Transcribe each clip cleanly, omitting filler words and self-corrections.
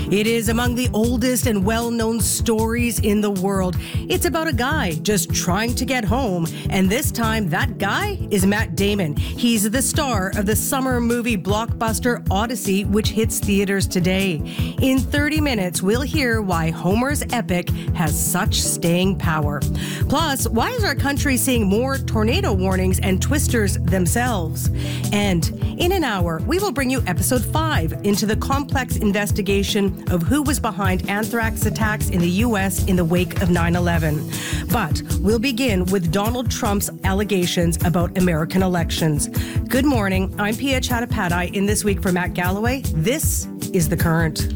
It is among the oldest and well-known stories in the world. It's about a guy just trying to get home. And this time, that guy is Matt Damon. He's the star of the summer movie blockbuster Odyssey, which hits theaters today. In 30 minutes, we'll hear why Homer's epic has such staying power. Plus, why is our country seeing more tornado warnings and twisters themselves? And in an hour, we will bring you episode 5 into the complex investigation of who was behind anthrax attacks in the U.S. in the wake of 9/11. But we'll begin with Donald Trump's allegations about American elections. Good morning. I'm Pia Chattopadhyay. In This Week for Matt Galloway, this is The Current.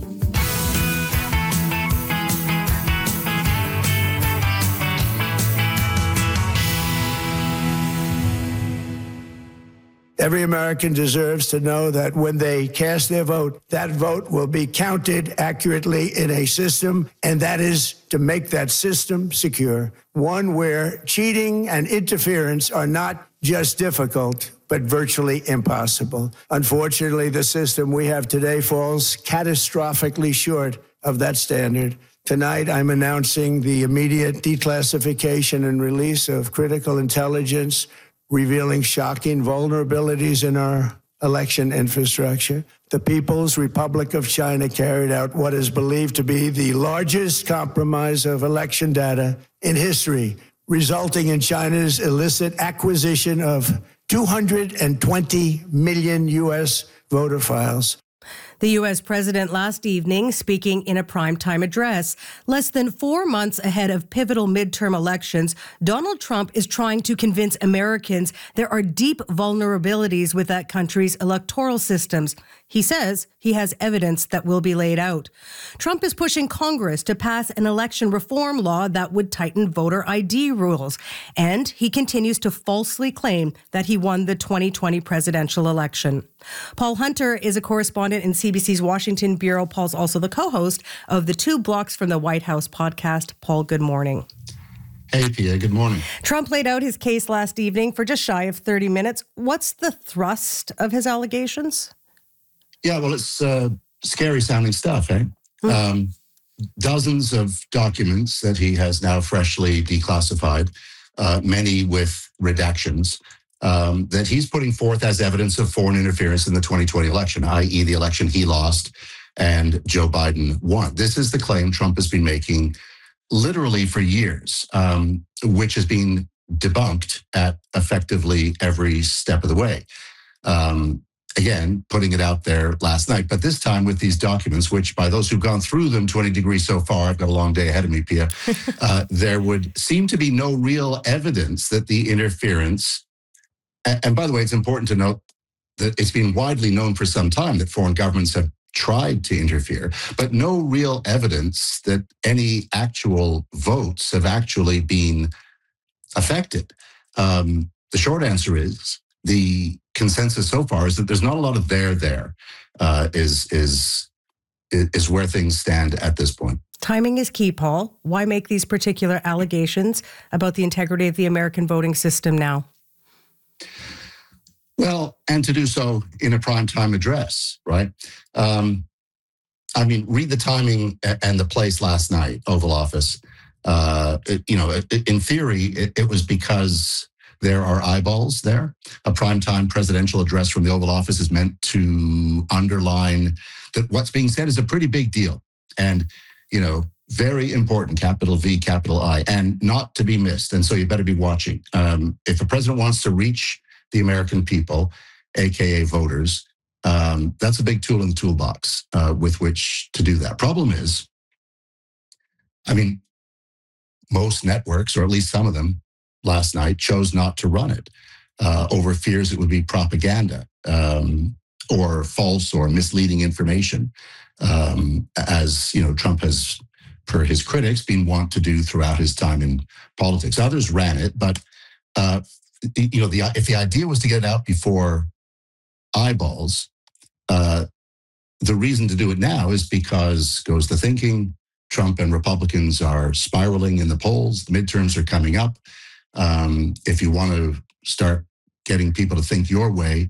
Every American deserves to know that when they cast their vote, that vote will be counted accurately in a system, and that is to make that system secure, one where cheating and interference are not just difficult, but virtually impossible. Unfortunately, the system we have today falls catastrophically short of that standard. Tonight, I'm announcing the immediate declassification and release of critical intelligence revealing shocking vulnerabilities in our election infrastructure. The People's Republic of China carried out what is believed to be the largest compromise of election data in history, resulting in China's illicit acquisition of 220 million U.S. voter files. The U.S. president last evening speaking in a primetime address. Less than 4 months ahead of pivotal midterm elections, Donald Trump is trying to convince Americans there are deep vulnerabilities with that country's electoral systems. He says he has evidence that will be laid out. Trump is pushing Congress to pass an election reform law that would tighten voter ID rules. And he continues to falsely claim that he won the 2020 presidential election. Paul Hunter is a correspondent in CBC's Washington Bureau. Paul's also the co-host of the Two Blocks from the White House podcast. Paul, good morning. Hey, Pia, good morning. Trump laid out his case last evening for just shy of 30 minutes. What's the thrust of his allegations? Yeah, well, it's scary sounding stuff, eh? Dozens of documents that he has now freshly declassified, many with redactions, that he's putting forth as evidence of foreign interference in the 2020 election, i.e. the election he lost and Joe Biden won. This is the claim Trump has been making literally for years, which has been debunked at effectively every step of the way. Again, putting it out there last night, but this time with these documents, which by those who've gone through them 20 degrees so far, I've got a long day ahead of me, Pia, there would seem to be no real evidence that the interference, and by the way, it's important to note that it's been widely known for some time that foreign governments have tried to interfere, but no real evidence that any actual votes have actually been affected. The short answer is the consensus so far is that there's not a lot of there is where things stand at this point. Timing is key, Paul. Why make these particular allegations about the integrity of the American voting system now? Well, and to do so in a primetime address, right? Read the timing and the place last night, Oval Office. In theory, it was because there are eyeballs there. A primetime presidential address from the Oval Office is meant to underline that what's being said is a pretty big deal. And, very important, capital V, capital I, and not to be missed. And so you better be watching. If a president wants to reach the American people, AKA voters, that's a big tool in the toolbox with which to do that. Problem is, most networks, or at least some of them, last night chose not to run it over fears it would be propaganda or false or misleading information, as Trump has, per his critics, been wont to do throughout his time in politics. Others ran it, but if the idea was to get it out before eyeballs, the reason to do it now is because, goes the thinking, Trump and Republicans are spiraling in the polls. The midterms are coming up. If you want to start getting people to think your way,